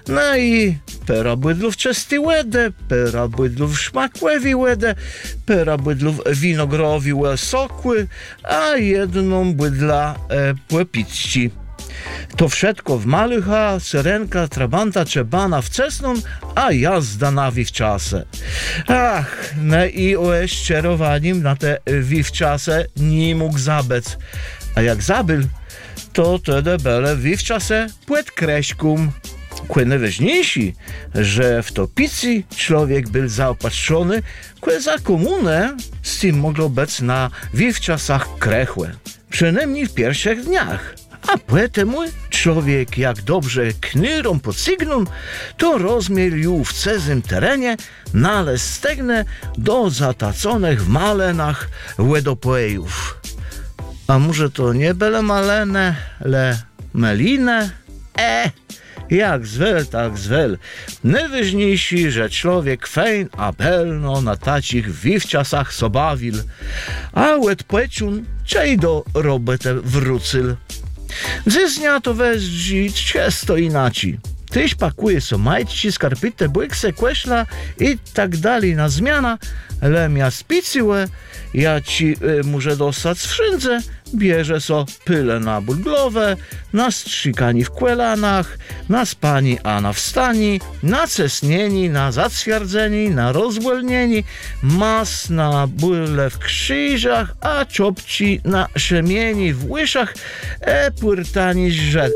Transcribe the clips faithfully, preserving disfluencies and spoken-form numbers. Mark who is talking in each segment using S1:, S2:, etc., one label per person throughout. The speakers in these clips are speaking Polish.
S1: No i pera bydlów czesty łedę, pera bydlów szmakłewi łedę, pera bydlów winogrowi łe sokły, a jedną bydla e, płepicci. To wszystko w malucha, syrenka, trabanta, czebana wczesną, a jazda na wiwczasę. Ach, no i o ścierowaniem na te wiwczasę nie mógł zabec. A jak zabył, to te bele wiwczasę płet kreśkum. Kłe najważniejsi, że w topicy człowiek był zaopatrzony, kłe za komunę z tym mogło być na wiwczasach krechłe. Przynajmniej w pierwszych dniach. A potem człowiek, jak dobrze knyrą pocygną, to rozmielił w cezym terenie nale stegne do zataconych w malenach łedopojów. A może to nie byle malene, le meline? E, jak zwel, tak zwel. Najważniejsi, że człowiek fejn a belno na tacich wiwczasach sobawil, a łed płeciun czej do robotę wrócyl. Zysnia to weździć często inaczej. Tyś pakuje so majtci, skarpite, błykse, kłeśla i tak dalej na zmiana, ale mia spiciłe, ja ci y, muszę dostać w szyndze, bierze so pyle na bulglowe, na strzykani w kłelanach, na spani a na wstani, na cesnieni, na zacwierdzeni, na rozwolnieni, mas na byle w krzyżach, a czopci na szemieni w łyszach, e pyrtani żel.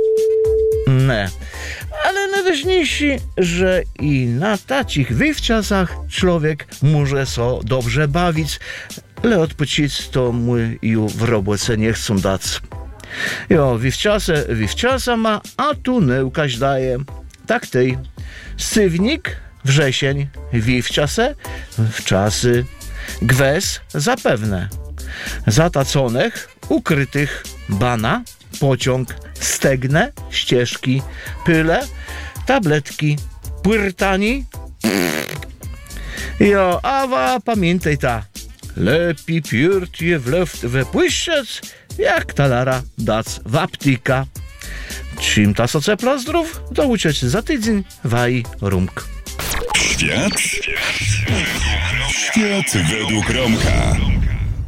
S1: Ne. Ale najważniejsi, że i na tacich wiwczasach człowiek może so dobrze bawić, ale odpoczyć to mu ju w roboce nie chcą dać. Jo, wiwczasę wiwczasa ma, a tu neukaś daje. Tak tej. Sywnik, wrzesień, wiwczasę, w czasy, gwes, zapewne. Zataconych, ukrytych, bana, pociąg, stegne, ścieżki, pyle, tabletki, pyrtani. Jo, awa, pamiętaj ta. Lepiej piórt je wlew wypuszczać, jak talara dac w aptyka. Czym ta soce plazdrów, to uciec za tydzień, waj rumk.
S2: Świat? Świat według Romka.